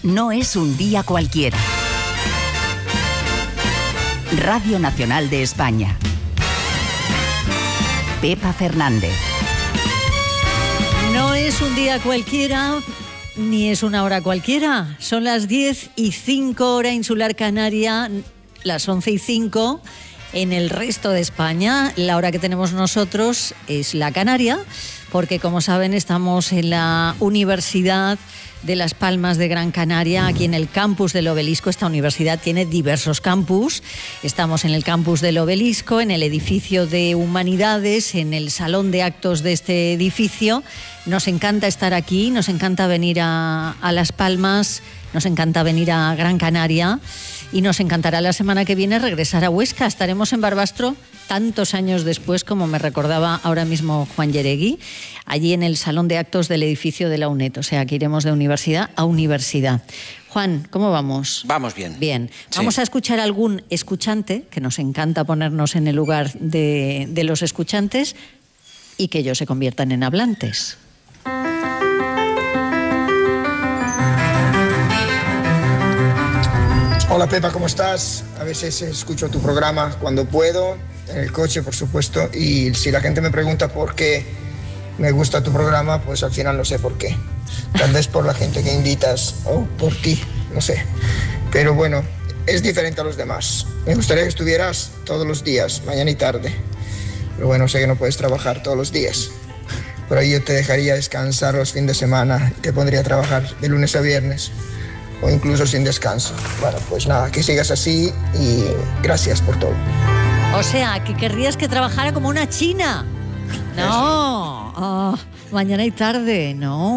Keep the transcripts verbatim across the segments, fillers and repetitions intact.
no es un día cualquiera. Radio Nacional de España. Pepa Fernández. No es un día cualquiera, ni es una hora cualquiera. Son las diez y cinco hora insular canaria, las once y cinco en el resto de España. La hora que tenemos nosotros es la canaria, porque como saben estamos en la Universidad de Las Palmas de Gran Canaria, aquí en el campus del Obelisco. Esta universidad tiene diversos campus. Estamos en el campus del Obelisco, en el edificio de Humanidades, en el salón de actos de este edificio. Nos encanta estar aquí, nos encanta venir a, a Las Palmas, nos encanta venir a Gran Canaria y nos encantará la semana que viene regresar a Huesca. Estaremos en Barbastro tantos años después, como me recordaba ahora mismo Juan Yeregui, allí en el salón de actos del edificio de la UNED. O sea, que iremos de universidad a universidad. Juan, ¿cómo vamos? Vamos bien. Bien. Sí. Vamos a escuchar a algún escuchante, que nos encanta ponernos en el lugar de, de los escuchantes y que ellos se conviertan en hablantes. Hola Pepa, ¿cómo estás? A veces escucho tu programa cuando puedo, en el coche por supuesto, y si la gente me pregunta por qué me gusta tu programa, pues al final no sé por qué. Tal vez por la gente que invitas o por ti, no sé. Pero bueno, es diferente a los demás. Me gustaría que estuvieras todos los días, mañana y tarde. Pero bueno, sé que no puedes trabajar todos los días. Por ahí yo te dejaría descansar los fines de semana y te pondría a trabajar de lunes a viernes. O incluso sin descanso. Bueno, pues nada, que sigas así y gracias por todo. O sea, que querrías que trabajara como una china. No, oh, mañana y tarde,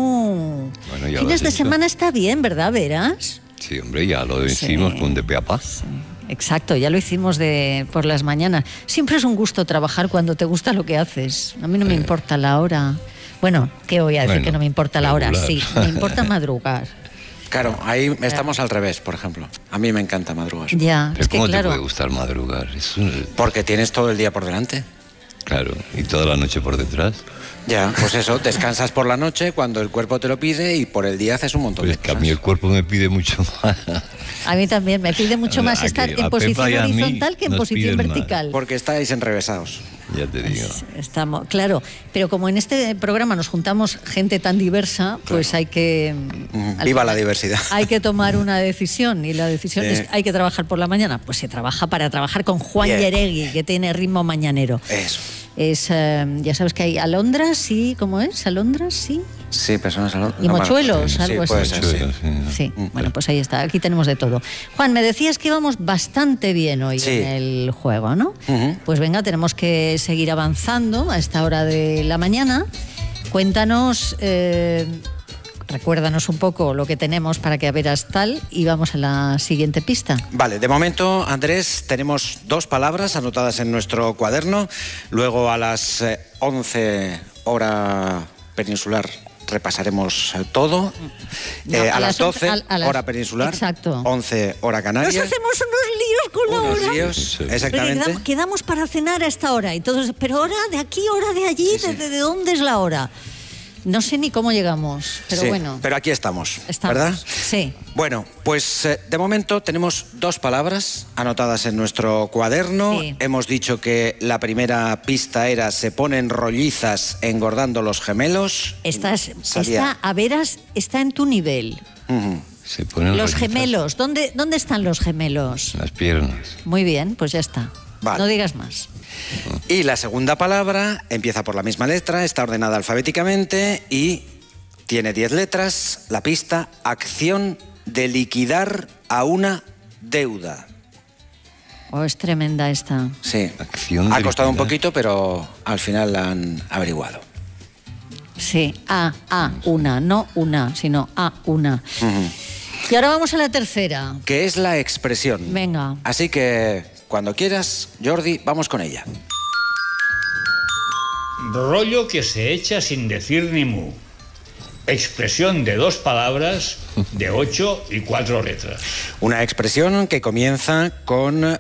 no. Bueno, ya Fines lo de has dicho. semana está bien, ¿verdad, Veras? Sí, hombre, ya lo decimos Sí. con de pe a pa. Sí, exacto, ya lo hicimos de por las mañanas. Siempre es un gusto trabajar cuando te gusta lo que haces. A mí no me Sí. importa la hora. Bueno, ¿qué voy a decir Bueno, que no me importa la hora? regular. Sí, me importa madrugar. Claro, ahí estamos al revés, por ejemplo. A mí me encanta madrugar. Ya, Pero es que ¿cómo claro. te puede gustar madrugar? Es un- Porque tienes todo el día por delante. Claro, y toda la noche por detrás. Ya, pues eso, descansas por la noche cuando el cuerpo te lo pide y por el día haces un montón Pues de es que a cosas. mí el cuerpo me pide mucho más. A mí también me pide mucho más A estar que en a posición Pepa y a mí horizontal que en nos posición piden más. vertical. Porque estáis enrevesados. Ya te digo. Estamos, claro, pero como en este programa nos juntamos gente tan diversa, pues hay que Mm, al viva la final diversidad. Hay que tomar una decisión y la decisión Eh. es hay que trabajar por la mañana. Pues se trabaja para trabajar con Juan Bien. Yeregui, que tiene ritmo mañanero. Eso. Es eh, ya sabes que hay alondras, sí, ¿cómo es? Alondras, sí. Sí, personas... No, Y mochuelos, sí, algo así. puede ser, sí. Chulo, sí. Sí, bueno, pues ahí está, aquí tenemos de todo. Juan, me decías que íbamos bastante bien hoy Sí. en el juego, ¿no? Ujú. Pues venga, tenemos que seguir avanzando a esta hora de la mañana. Cuéntanos, eh, recuérdanos un poco lo que tenemos para que veras tal y vamos a la siguiente pista. Vale, de momento, Andrés, tenemos dos palabras anotadas en nuestro cuaderno. Luego a las eh, once hora peninsular repasaremos eh, todo. No, Eh, a a, las las doce, once, a- a las- hora peninsular. Exacto. once, hora canaria. Nos hacemos unos líos con la Unos hora. líos, Sí. Porque exactamente. quedamos, quedamos para cenar a esta hora y todos, pero hora de aquí, hora de allí, Sí, sí. ¿de, de dónde es la hora? No sé ni cómo llegamos, pero Sí, bueno. pero aquí estamos, Estamos, ¿verdad? sí. Bueno, pues eh, de momento tenemos dos palabras anotadas en nuestro cuaderno. Sí. Hemos dicho que la primera pista era se ponen rollizas engordando los gemelos. Estás, Salía- está, a veras, está en tu nivel. Ujú. Se ponen Los rollitas gemelos, ¿dónde, ¿dónde están los gemelos? en las piernas. Muy bien, pues ya está. Vale. No digas más. Y la segunda palabra empieza por la misma letra, está ordenada alfabéticamente y tiene diez letras. La pista, acción de liquidar a una deuda. Oh, es tremenda esta. Sí, Acción de ha costado un liquidar. poquito, pero al final la han averiguado. Sí, a, a, una, no una, sino a, una. Ujú. Y ahora vamos a la tercera. Que es la expresión. Venga. Así que, cuando quieras, Jordi, vamos con ella. Rollo que se echa sin decir ni mu. Expresión de dos palabras de ocho y cuatro letras. Una expresión que comienza con